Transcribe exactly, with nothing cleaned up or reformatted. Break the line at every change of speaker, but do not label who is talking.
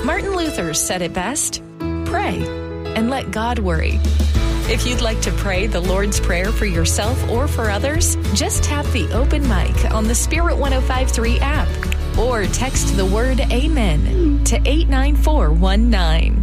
Martin Luther said it best, pray and let God worry. If you'd like to pray the Lord's Prayer for yourself or for others, just tap the open mic on the Spirit one oh five three app or text the word Amen to eight nine four one nine.